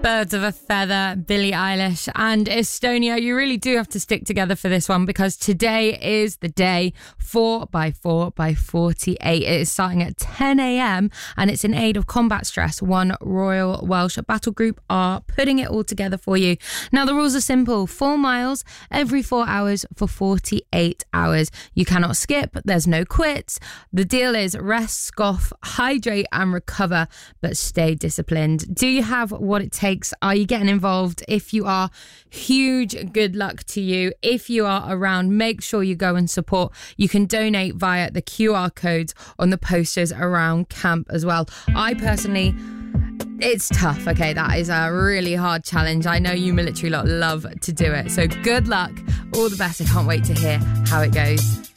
Birds of a Feather, Billie Eilish and Estonia. You really do have to stick together for this one because today is the day 4x4 by 48. It is starting at 10 a.m. and it's in aid of combat stress. One Royal Welsh Battle Group are putting it all together for you. Now, the rules are simple. 4 miles every 4 hours for 48 hours. You cannot skip. There's no quits. The deal is rest, scoff, hydrate and recover, but stay disciplined. Do you have what it takes? Are you getting involved? If you are, huge good luck to you. If you are around, make sure you go and support. You can donate via the QR codes on the posters around camp as well. I personally, it's tough. Okay, that is a really hard challenge. I know you military lot love to do it. So good luck. All the best. I can't wait to hear how it goes.